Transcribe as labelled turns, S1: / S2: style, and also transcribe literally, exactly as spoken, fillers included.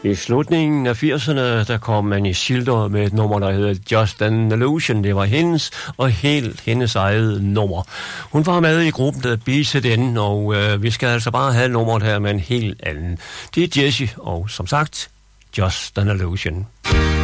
S1: I slutningen af firserne, der kom man i Schilder med et nummer, der hedder Just an Illusion. Det var hendes og helt hendes eget nummer. Hun var med i gruppen, der B Z N, og øh, vi skal altså bare have nummeret her med en helt anden. Det er Jessie, og som sagt, Just an Illusion.